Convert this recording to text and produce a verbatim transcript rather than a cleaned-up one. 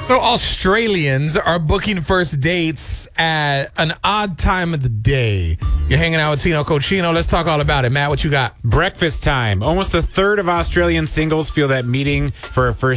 So Australians are booking first dates at an odd time of the day. You're hanging out with Tino Cochino. Let's talk all about it. Matt, what you got? Breakfast time. Almost a third of Australian singles feel that meeting for a first